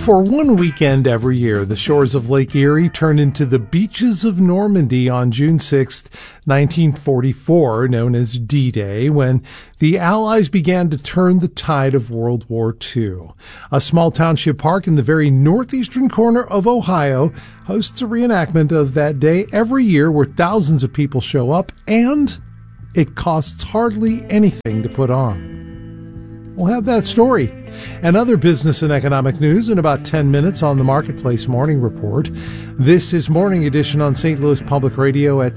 For one weekend every year, the shores of Lake Erie turn into the beaches of Normandy on June 6, 1944, known as D-Day, when the Allies began to turn the tide of World War II. A small township park in the very northeastern corner of Ohio hosts a reenactment of that day every year where thousands of people show up, and it costs hardly anything to put on. We'll have that story and other business and economic news in about 10 minutes on the Marketplace Morning Report. This is Morning Edition on St. Louis Public Radio at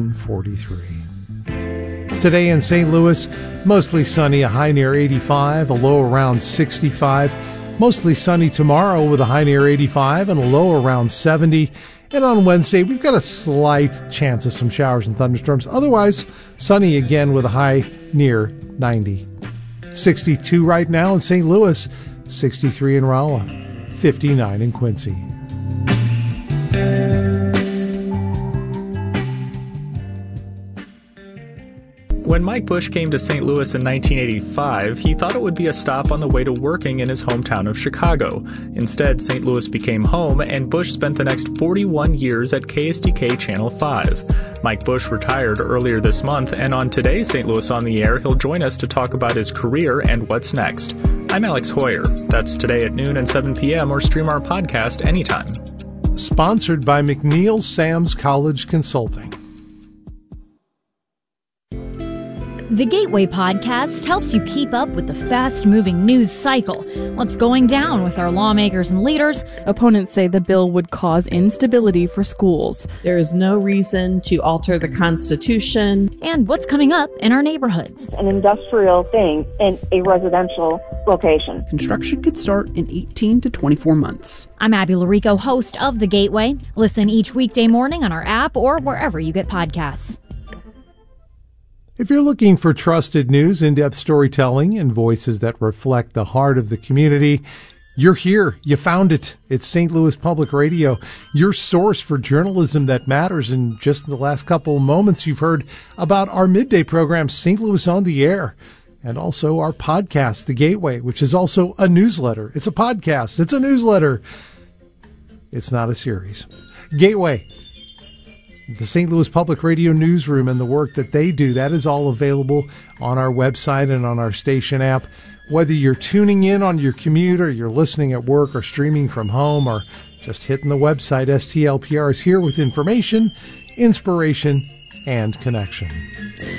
7:43. Today in St. Louis, mostly sunny, a high near 85, a low around 65. Mostly sunny tomorrow with a high near 85 and a low around 70. And on Wednesday, we've got a slight chance of some showers and thunderstorms. Otherwise, sunny again with a high near 90. 62 right now in St. Louis, 63 in Rolla, 59 in Quincy. When Mike Bush came to St. Louis in 1985, he thought it would be a stop on the way to working in his hometown of Chicago. Instead, St. Louis became home, and Bush spent the next 41 years at KSDK Channel 5. Mike Bush retired earlier this month, and on today's St. Louis on the Air, he'll join us to talk about his career and what's next. I'm Alex Hoyer. That's today at noon and 7 p.m. or stream our podcast anytime. Sponsored by McNeil Sam's College Consulting. The Gateway Podcast helps you keep up with the fast-moving news cycle. What's going down with our lawmakers and leaders? Opponents say the bill would cause instability for schools. There is no reason to alter the Constitution. And what's coming up in our neighborhoods. An industrial thing in a residential location. Construction could start in 18 to 24 months. I'm Abby Larico, host of The Gateway. Listen each weekday morning on our app or wherever you get podcasts. If you're looking for trusted news, in-depth storytelling, and voices that reflect the heart of the community, you're here. You found it. It's St. Louis Public Radio, your source for journalism that matters. And just in the last couple of moments, you've heard about our midday program, St. Louis on the Air, and also our podcast, The Gateway, which is also a newsletter. It's a podcast. It's a newsletter. It's not a series. Gateway. The St. Louis Public Radio newsroom and the work that they do, that is all available on our website and on our station app. Whether you're tuning in on your commute or you're listening at work or streaming from home or just hitting the website, STLPR is here with information, inspiration, and connection.